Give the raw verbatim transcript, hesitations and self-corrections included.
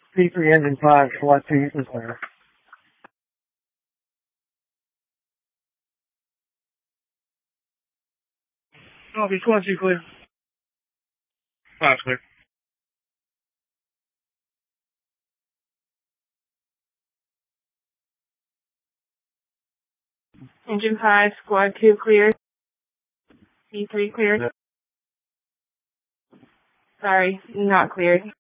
C three engine five, squad two, you can clear. Copy, squad two clear. Five clear. Engine five, squad two clear. C three clear. Yep. Sorry, not cleared.